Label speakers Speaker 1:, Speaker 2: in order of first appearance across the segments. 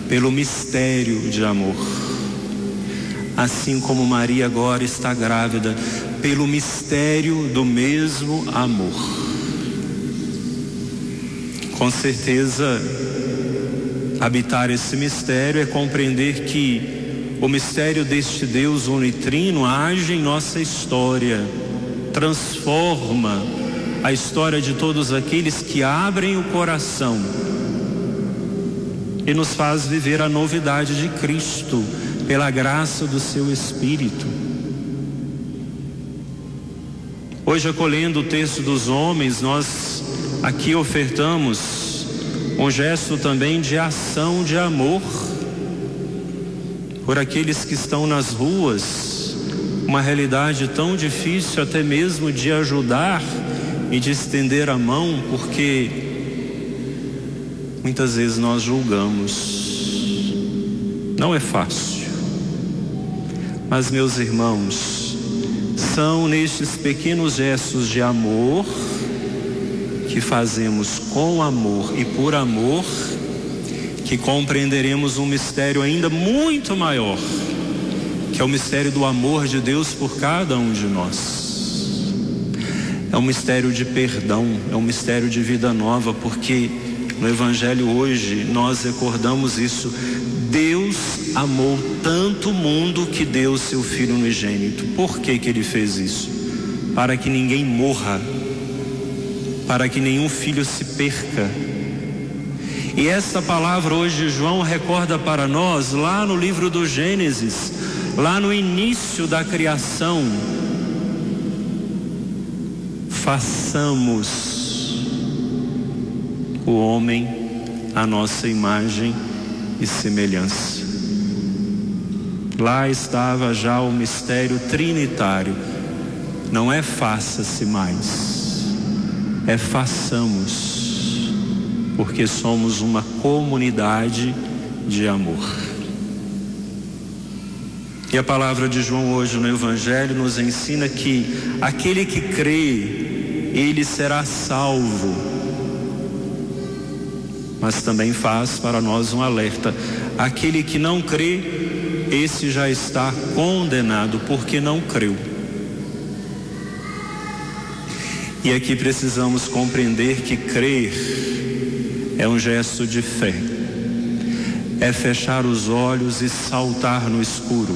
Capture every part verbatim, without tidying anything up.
Speaker 1: pelo mistério de amor. Assim como Maria agora está grávida, pelo mistério do mesmo amor. Com certeza, habitar esse mistério é compreender que o mistério deste Deus unitrino age em nossa história, transforma a história de todos aqueles que abrem o coração e nos faz viver a novidade de Cristo pela graça do seu Espírito. Hoje, acolhendo o texto dos homens, nós aqui ofertamos um gesto também de ação de amor por aqueles que estão nas ruas, uma realidade tão difícil até mesmo de ajudar e de estender a mão, porque muitas vezes nós julgamos. Não é fácil. Mas, meus irmãos, são nestes pequenos gestos de amor que fazemos com amor e por amor que compreenderemos um mistério ainda muito maior, que é o mistério do amor de Deus por cada um de nós. É um mistério de perdão, é um mistério de vida nova, porque no Evangelho hoje nós recordamos isso. Deus amou tanto o mundo que deu o seu Filho unigênito. Por que que Ele fez isso? Para que ninguém morra, para que nenhum filho se perca. E essa palavra hoje João recorda para nós lá no livro do Gênesis, lá no início da criação. Façamos o homem à nossa imagem e semelhança. Lá estava já o mistério trinitário. Não é faça-se mais, é façamos, porque somos uma comunidade de amor. E a palavra de João hoje no Evangelho nos ensina que aquele que crê, ele será salvo. Mas também faz para nós um alerta: aquele que não crê, esse já está condenado, porque não creu. E aqui precisamos compreender que crer é um gesto de fé, é fechar os olhos e saltar no escuro,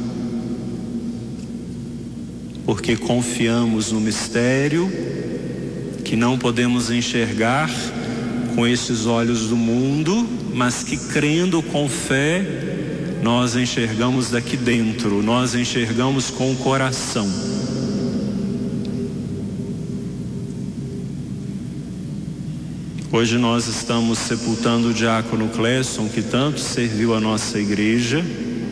Speaker 1: porque confiamos no mistério que não podemos enxergar com estes olhos do mundo, mas que, crendo com fé, nós enxergamos daqui dentro, nós enxergamos com o coração. Hoje nós estamos sepultando o diácono Clesson, que tanto serviu a nossa igreja,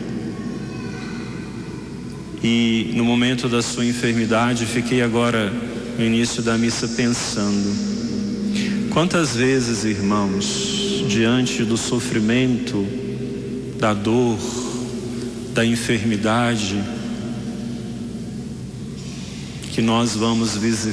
Speaker 1: e no momento da sua enfermidade, fiquei agora no início da missa pensando: quantas vezes, irmãos, diante do sofrimento, da dor, da enfermidade, que nós vamos visitar